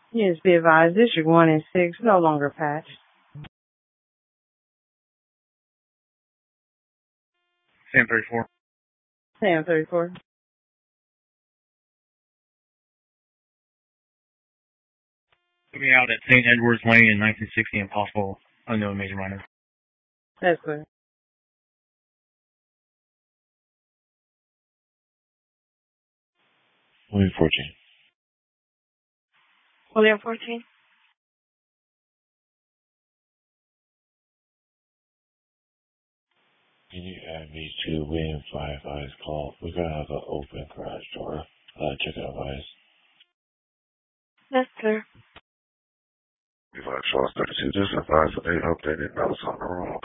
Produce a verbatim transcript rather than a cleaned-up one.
Yes, be advised, District one and six no longer patched. Sam thirty-four. Sam thirty-four. Put me out at Saint Edward's Lane in nineteen sixty and possible unknown major minor. That's clear. William fourteen. William fourteen. Can you add me to William five Eyes call? We gotta have an open garage door. Uh, check out Eyes. That's clear. Five Charles thirty-two, just advise that they updated notes on the roll.